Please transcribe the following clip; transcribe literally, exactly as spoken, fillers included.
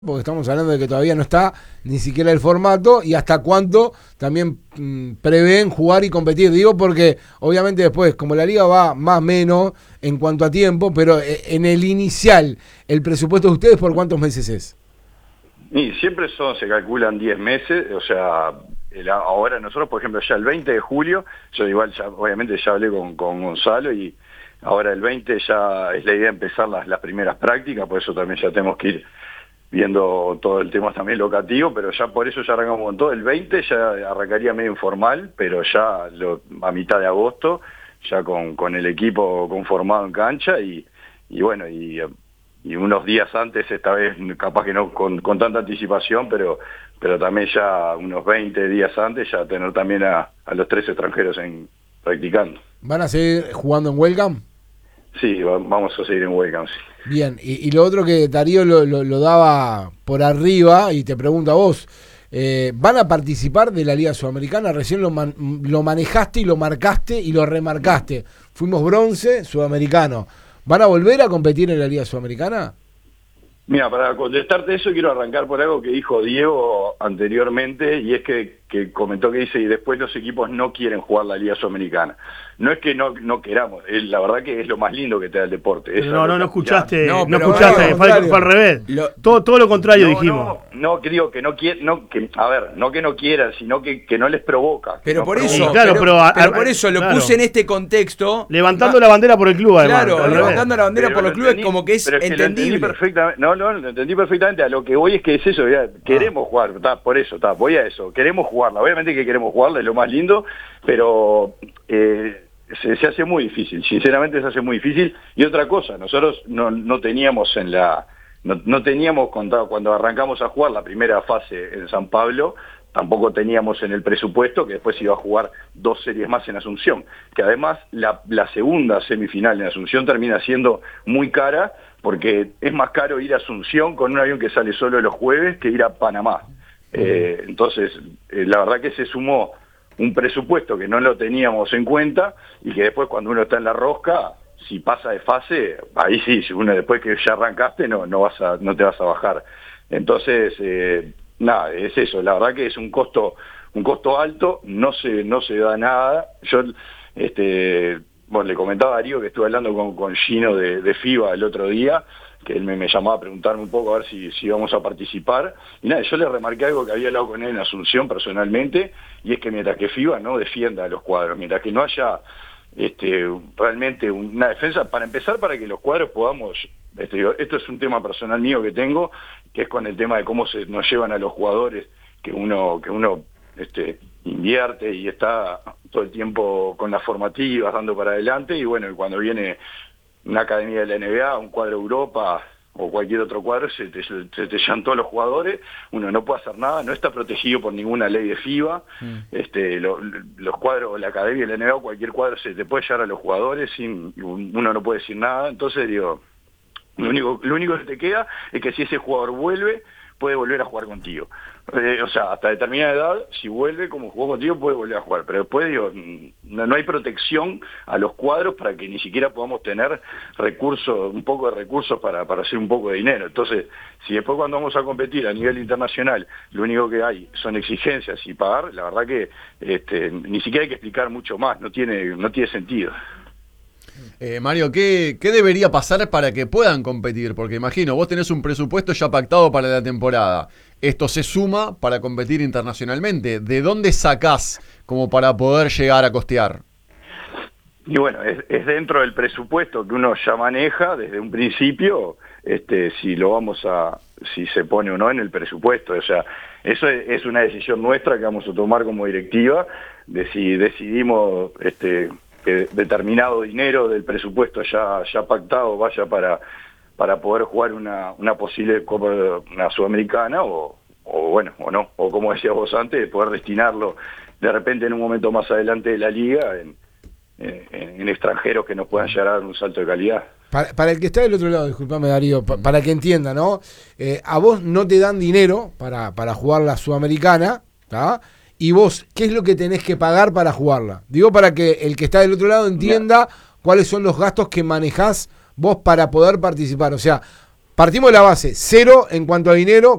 porque estamos hablando de que todavía no está ni siquiera el formato y hasta cuánto también mmm, prevén jugar y competir. Digo porque obviamente después, como la liga va más o menos en cuanto a tiempo, pero en el inicial, el presupuesto de ustedes, ¿por cuántos meses es? Y siempre son, se calculan diez meses, o sea, el, ahora nosotros, por ejemplo, ya el veinte de julio, yo igual ya, obviamente ya hablé con, con Gonzalo y ahora el veinte ya es la idea de empezar las, las primeras prácticas, por eso también ya tenemos que ir viendo todo el tema también locativo, pero ya por eso ya arrancamos con todo. El veinte ya arrancaría medio informal, pero ya lo, a mitad de agosto, ya con, con el equipo conformado en cancha y, y bueno, y, y unos días antes, esta vez capaz que no con, con tanta anticipación, pero pero también ya unos veinte días antes ya tener también a, a los tres extranjeros en practicando. ¿Van a seguir jugando en Welcome? Sí, vamos a seguir en Welcome, sí. Bien, y, y lo otro que Darío lo, lo, lo daba por arriba, y te pregunto a vos, eh, ¿van a participar de la Liga Sudamericana? Recién lo, man, lo manejaste y lo marcaste y lo remarcaste. Fuimos bronce sudamericano. ¿Van a volver a competir en la Liga Sudamericana? Mira, para contestarte eso quiero arrancar por algo que dijo Diego anteriormente, y es que, que comentó que dice, y después los equipos no quieren jugar la Liga Sudamericana. No es que no, no queramos, es, la verdad que es lo más lindo que te da el deporte. Pero no, no, no escuchaste, no, no escuchaste, no, fue, al, fue al revés. Lo, todo, todo lo contrario no, dijimos. No, no, que digo que no quiere, no, que, a ver, no que no quieran, sino que, que no les provoca. Pero no por provoca. eso, sí, claro, pero, pero, a, pero a, por eso lo claro. puse en este contexto. Levantando va, la bandera por el club, además. Claro, levantando la bandera pero por los clubes entendí, como que es, es que entendible. Lo entendí perfectamente, no, no, lo entendí perfectamente. A lo que voy es que es eso, ya, queremos ah. jugar, ta, por eso, ta, voy a eso, queremos jugarla. Obviamente que queremos jugarla, es lo más lindo, pero eh, se, se hace muy difícil, sinceramente se hace muy difícil. Y otra cosa, nosotros no, no teníamos en la, no, no teníamos contado cuando arrancamos a jugar la primera fase en San Pablo, tampoco teníamos en el presupuesto que después iba a jugar dos series más en Asunción, que además la, la segunda semifinal en Asunción termina siendo muy cara, porque es más caro ir a Asunción con un avión que sale solo los jueves que ir a Panamá. Eh, entonces, eh, la verdad que se sumó un presupuesto que no lo teníamos en cuenta y que después cuando uno está en la rosca, si pasa de fase, ahí sí, si uno después que ya arrancaste no, no, vas a, no te vas a bajar. Entonces, eh, nada, es eso, la verdad que es un costo un costo alto, no se no se da nada. Yo este bueno, le comentaba a Darío que estuve hablando con, con Gino de, de FIBA el otro día, que él me, me llamaba a preguntarme un poco a ver si, si íbamos a participar, y nada, yo le remarqué algo que había hablado con él en Asunción personalmente, y es que mientras que FIBA no defienda a los cuadros, mientras que no haya este realmente una defensa, para empezar, para que los cuadros podamos, este, esto es un tema personal mío que tengo, que es con el tema de cómo se nos llevan a los jugadores, que uno, que uno este, invierte y está todo el tiempo con las formativas, dando para adelante, y bueno, cuando viene una academia de la N B A, un cuadro de Europa o cualquier otro cuadro, se te, se te llantó a los jugadores, uno no puede hacer nada, no está protegido por ninguna ley de FIBA, mm. este, lo, los cuadros, la academia de la N B A o cualquier cuadro se te puede llevar a los jugadores, sin uno no puede decir nada. Entonces digo, lo único, lo único que te queda es que si ese jugador vuelve, puede volver a jugar contigo. Eh, o sea, hasta determinada edad, si vuelve como jugó contigo, puede volver a jugar. Pero después, digo, no, no hay protección a los cuadros para que ni siquiera podamos tener recursos, un poco de recursos para, para hacer un poco de dinero. Entonces, si después cuando vamos a competir a nivel internacional, lo único que hay son exigencias y pagar, la verdad que este, ni siquiera hay que explicar mucho más, no tiene, no tiene sentido. Eh, Mario, ¿qué, ¿qué debería pasar para que puedan competir? Porque imagino, vos tenés un presupuesto ya pactado para la temporada. Esto se suma para competir internacionalmente. ¿De dónde sacás como para poder llegar a costear? Y bueno, es, es dentro del presupuesto que uno ya maneja desde un principio, este, si lo vamos a, si se pone o no en el presupuesto. O sea, eso es, es una decisión nuestra que vamos a tomar como directiva, de si decidimos este, que determinado dinero del presupuesto ya, ya pactado vaya para, para poder jugar una, una posible Copa, una Sudamericana, o, o bueno, o no, o como decías vos antes, poder destinarlo de repente en un momento más adelante de la liga en, en, en extranjeros que nos puedan llegar a dar un salto de calidad. Para, para el que está del otro lado, disculpame Darío, pa, para que entienda, ¿no? Eh, a vos no te dan dinero para, para jugar la Sudamericana, ¿tá? Y vos, ¿qué es lo que tenés que pagar para jugarla? Digo, para que el que está del otro lado entienda cuáles son los gastos que manejás vos para poder participar. O sea, partimos de la base, cero en cuanto a dinero,